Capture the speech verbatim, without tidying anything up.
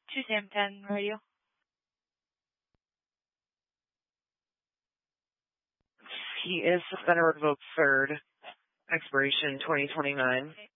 two C M ten radio. He is suspended or revoked third. Expiration twenty twenty-nine. Okay.